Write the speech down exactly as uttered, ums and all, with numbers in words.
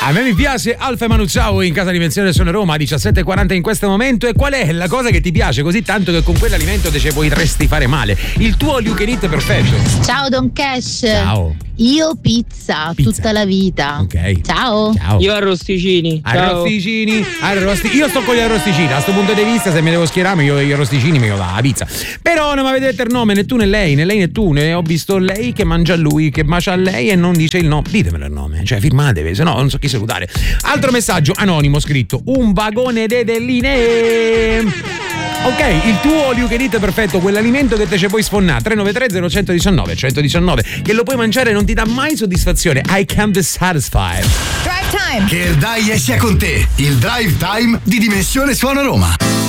A me mi piace Alfa e Manu Ciao in casa di Menzione Sono Roma, diciassette e quaranta in questo momento. E qual è la cosa che ti piace così tanto che con quell'alimento te ci potresti fare male? Il tuo all you can eat perfetto. Ciao Don Cash. Ciao. Io pizza, Pizza. tutta la vita. Ok. Ciao. Ciao. Io arrosticini. Ciao. Arrosticini, arrosti- io sto con gli arrosticini. Da questo punto di vista, se mi devo schierare, io gli arrosticini mi la pizza. Però non mi avete detto il nome, né tu né lei, né lei né tu. Ne ho visto lei che mangia a lui, che bacia a lei e non dice il nome. Ditemelo il nome, cioè firmatevi, se no non so chi salutare. Altro messaggio anonimo scritto: un vagone de delline. Ok, il tuo all you can eat perfetto, quell'alimento che te ci puoi sfonnare. Tre nove tre zero uno uno nove uno uno nove, che lo puoi mangiare e non ti dà mai soddisfazione. I can't be satisfied. Drive time. Che il dai sia con te. Il drive time di Dimensione Suono Roma.